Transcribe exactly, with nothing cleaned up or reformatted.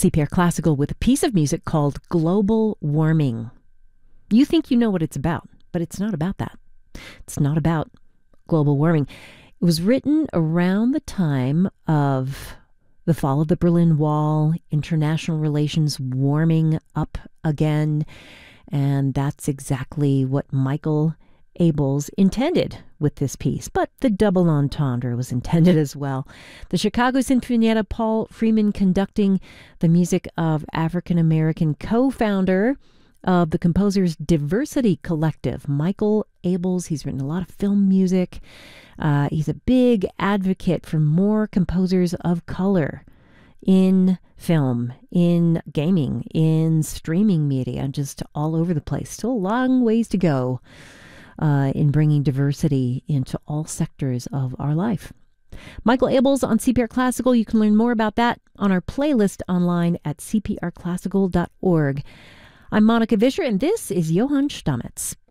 C P R Classical with a piece of music called Global Warming. You think you know what it's about, but it's not about that. It's not about global warming. It was written around the time of the fall of the Berlin Wall, international relations warming up again, and that's exactly what Michael Abels intended with this piece. But the double entendre was intended as well. The Chicago Sinfonietta, Paul Freeman conducting the music of African-American co-founder of the Composers Diversity Collective, Michael Abels. He's written a lot of film music. Uh, he's a big advocate for more composers of color in film, in gaming, in streaming media, just all over the place. Still a long ways to go uh, in bringing diversity into all sectors of our life. Michael Abels on C P R Classical. You can learn more about that on our playlist online at c p r classical dot org. I'm Monica Vischer, and this is Johann Stamitz.